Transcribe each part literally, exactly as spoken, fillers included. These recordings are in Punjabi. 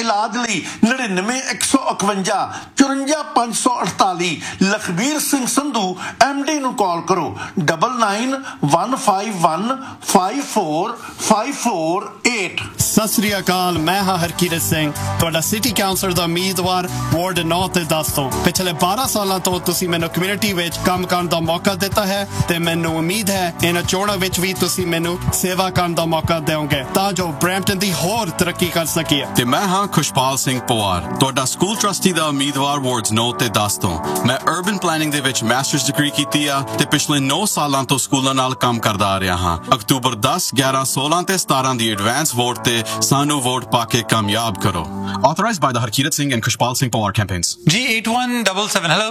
ਇਲਾਜ ਲਈ ਨੜਿਨਵੇਂ ਇੱਕ ਸੌ ਇਕਵੰਜਾ ਚੁਰੰਜਾ ਪੰਜ ਸੌ ਅਠਤਾਲੀ ਲਖਬੀਰ ਸਿੰਘ ਸੰਧੂ ਐਮ ਡੀ ਨੂੰ ਕਾਲ ਕਰੋ double nine one five one five four five four eight. Sat Sri ਅਕਾਲ, ਮੈਂ ਹਾਂ ਹਰਕੀਰਤ ਸਿੰਘ, ਤੁਹਾਡਾ ਸਿਟੀ ਕਾਉਂਸਲਰ ਦਾ ਉਮੀਦਵਾਰ ਵਾਰਡ ਨੌ ਤੇ ਦਸ ਤੋਂ। ਪਿਛਲੇ ਬਾਰਾਂ ਸਾਲਾਂ ਤੋਂ ਤੁਸੀਂ ਮੈਨੂੰ ਕਮਿਊਨਿਟੀ ਵਿੱਚ ਕੰਮ ਕਰਨ ਦਾ ਮੌਕਾ ਦਿੱਤਾ ਹੈ ਤੇ ਮੈਨੂੰ ਉਮੀਦ ਹੈ ਇਹਨਾਂ ਚੋਣਾਂ ਵਿੱਚ ਵੀ ਤੁਸੀਂ ਮੈਨੂੰ ਸੇਵਾ ਕਰਨ ਦਾ ਮੌਕਾ ਦਿਓਗੇ ਤਾਂ ਜੋ ਬਰੈਂਪਟਨ ਦੀ ਹੋਰ ਤਰੱਕੀ ਕਰ ਸਕੀਏ। ਤੇ ਮੈਂ ਹਾਂ ਖੁਸ਼ਪਾਲ ਸਿੰਘ ਪਵਾਰ, ਤੁਹਾਡਾ ਸਕੂਲ ਟਰਸਟੀ ਦਾ ਉਮੀਦਵਾਰ ਵਾਰਡਸ ਨੌ ਤੇ ਦਸ ਤੋਂ। ਮੈਂ ਅਰਬਨ ਪਲੈਨਿੰਗ ਦੇ ਵਿੱਚ ਮਾਸਟਰਸ ਡਿਗਰੀ ਕੀਤੀ ਆ ਤੇ ਪਿਛਲੇ ਨੌ ਸਾਲਾਂ ਤੋਂ ਸਕੂਲਾਂ ਨਾਲ ਕੰਮ ਕਰਦਾ ਆ ਰਿਹਾ ਹਾਂ। ਅਕਤੂਬਰ ਦਸ, ਗਿਆਰਾਂ, ਸੋਲਾਂ ਤੇ ਸਤਾਰਾਂ ਦੀ ਐਡਵਾਂਸ ਵੋਟ ਤੇ ਸਾਨੂੰ ਵੋਟ ਪਾ ਕੇ ਕਾਮਯਾਬ ਕਰੋ। Authorized by the Harkirat Singh and Khushpal Singh Pawar campaigns. G eight one seven seven, hello.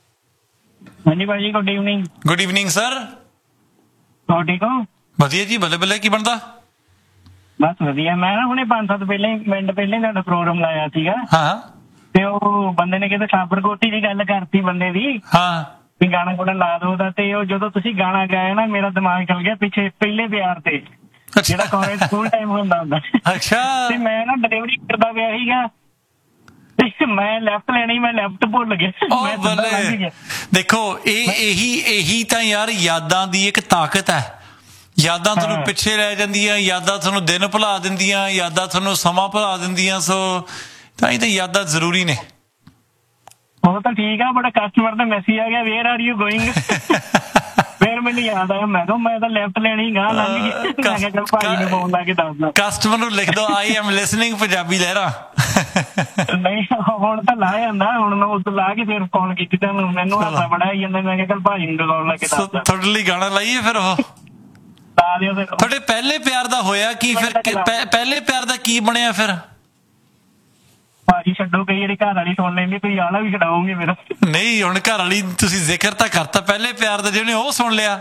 ਹਾਂਜੀ ਭਾਜੀ, good evening. Good evening sir. ਹੋਰ ਠੀਕ ਹੋ? ਵਧੀਆ ਜੀ, ਬੱਲੇ ਬੱਲੇ। ਕੀ ਬਣਦਾ? ਬਸ ਵਧੀਆ। ਮੈਂ ਨਾ ਹੁਣੇ ਪੰਜ ਸੱਤ ਪਹਿਲੇ ਮਿੰਟ ਪਹਿਲੇ ਤੁਹਾਡਾ ਪ੍ਰੋਗਰਾਮ ਲਾਇਆ ਸੀਗਾ। ਹਾਂ। ਤੇ ਉਹ ਬੰਦੇ ਨੇ ਕਿਤੇ ਸਾਬਰਕੋਟੀ ਦੀ ਗੱਲ ਕਰਤੀ ਬੰਦੇ ਦੀ। ਹਾਂ। ਵੀ ਗਾਣਾ ਗੁਣਾ ਲਾ ਦੋ ਉਹਦਾ। ਤੇ ਉਹ ਜਦੋਂ ਤੁਸੀਂ ਗਾਣਾ ਗਾਇਆ ਨਾ ਮੇਰਾ ਦਿਮਾਗ ਚੱਲ ਗਿਆ ਪਿੱਛੇ ਪਹਿਲੇ ਪਿਆਰ ਤੇ, ਜਿਹੜਾ ਕਾਲਜ ਸਕੂਲ ਟਾਈਮ ਹੁੰਦਾ ਹੁੰਦਾ। ਅੱਛਾ। ਤੇ ਮੈਂ ਨਾ ਡਿਲੀਵਰੀ ਕਰਦਾ ਪਿਆ ਸੀਗਾ ਤੇ ਮੈਂ ਲੈਫਟ ਲੈਣੀ, ਮੈਂ ਲੈਫਟ ਭੁੱਲ ਗਿਆ। ਬੱਲੇ। ਦੇਖੋ ਇਹ ਇਹੀ ਇਹੀ ਤਾਂ ਯਾਰ ਯਾਦਾਂ ਦੀ ਇੱਕ ਤਾਕਤ ਹੈ। ਯਾਦਾਂ ਤੁਹਾਨੂੰ ਪਿੱਛੇ ਲੈ ਜਾਂਦੀਆਂ, ਯਾਦਾਂ ਤੁਹਾਨੂੰ ਦਿਨ ਭੁਲਾ ਦਿੰਦੀਆਂ, ਯਾਦਾਂ ਤੁਹਾਨੂੰ ਸਮਾਂ ਭੁਲਾ ਦਿੰਦੀਆਂ। ਸੋ ਤਾਂ ਹੀ ਤਾਂ ਯਾਦਾਂ ਜ਼ਰੂਰੀ ਨੇ। ਉਹ ਤਾਂ ਠੀਕ ਆ, ਬੜਾ ਕਸਟਮਰ ਦਾ ਮੈਸੇਜ ਆ ਗਿਆ, ਵੇਅਰ ਆਰ ਯੂ ਗੋਇੰਗ। ਫਿਰ ਮੈਨੂੰ ਯਾਦ ਆਇਆ, ਮੈਂ ਕਿਹਾ ਮੈਂ ਤਾਂ ਲੈਫਟ ਲੈਣੀ ਗਾਂ ਲੰਘ ਗਈ। ਮੈਂ ਕਿਹਾ ਚੱਲ ਭਾਈ ਨੂੰ ਫੋਨ ਲਾ ਕੇ ਦੱਸਦਾ। ਕਸਟਮਰ ਨੂੰ ਲਿਖ ਦੋ ਆਈ ਐਮ ਲਿਸਨਿੰਗ ਪੰਜਾਬੀ ਲਹਿਰਾ। ਨਹੀਂ ਹੁਣ ਤਾਂ ਲਾ ਜਾਂਦਾ, ਹੁਣ ਮੈਂ ਉਦੋਂ ਲਾ ਕੇ ਫਿਰ ਫੋਨ ਕੀਤੀ ਤਾਂ ਮੈਨੂੰ ਹਾਸਾ ਬੜਾ ਆਈ ਜਾਂਦਾ। ਮੈਂ ਕਿਹਾ ਚੱਲ ਭਾਈ ਨੂੰ ਫੋਨ ਲਾ ਕੇ ਦੱਸਦਾ। ਤੁਹਾਡੇ ਲਈ ਗਾਣਾ ਲਾਈਏ ਫਿਰ। ਉਹ ਲਾ ਦਿਓ ਫਿਰ। ਤੁਹਾਡੇ ਪਹਿਲੇ ਪਿਆਰ ਦਾ ਹੋਇਆ ਕੀ ਫਿਰ? ਪਹਿਲੇ ਪਿਆਰ ਦਾ ਕੀ ਬਣਿਆ ਫਿਰ? ਭਾਜੀ ਛੱਡੋ, ਕਈ ਜਿਹੜੀ ਘਰ ਵਾਲੀ ਸੁਣ ਲੈਂਦੀ, ਤੁਸੀਂ ਆਲਾ ਵੀ ਛਡਾਓਗੇ ਮੇਰਾ। ਨਹੀਂ ਹੁਣ ਘਰ ਵਾਲੀ ਤੁਸੀਂ ਜ਼ਿਕਰ ਤਾਂ ਕਰਤਾ ਪਹਿਲੇ ਪਿਆਰ ਦਾ, ਜਿਹਨੇ ਉਹ ਸੁਣ ਲਿਆ।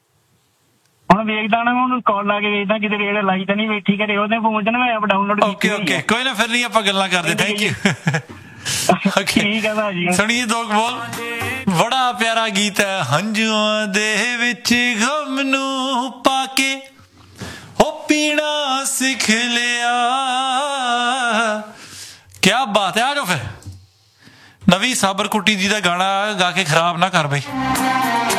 ਹੁਣ ਵੇਖਦਾ ਨਾ, ਉਹਨੂੰ ਕਾਲ ਲਾ ਕੇ ਵੇਖਦਾ ਕਿਤੇ ਰੇੜ ਲਾਈ ਤਾਂ ਨਹੀਂ ਬੈਠੀ ਘਰੇ। ਉਹਦੇ ਫੋਨ ਚ ਨਾ ਮੈਂ ਐਪ ਡਾਊਨਲੋਡ ਕੀਤੀ। ਓਕੇ ਓਕੇ, ਕੋਈ ਨਾ, ਫਿਰ ਨਹੀਂ ਆਪਾਂ ਗੱਲਾਂ ਕਰਦੇ। Thank you. ਠੀਕ ਹੈ ਭਾਜੀ। ਸੁਣੀਏ ਦੋ ਬੋਲ। ਬੜਾ ਪਿਆਰਾ ਗੀਤ ਹੈ। ਹੰਝੂਆਂ ਦੇ ਵਿੱਚ ਗਮ ਨੂੰ ਪਾ ਕੇ ਉਹ ਪੀਣਾ ਸਿੱਖ ਲਿਆ। ਕਿਆ ਬਾਤ ਹੈ। ਆ ਜਾਓ ਫਿਰ। ਨਵੀਂ ਸਾਬਰਕੋਟੀ ਜੀ ਦਾ ਗਾਣਾ ਗਾ ਕੇ ਖਰਾਬ ਨਾ ਕਰ ਬਈ।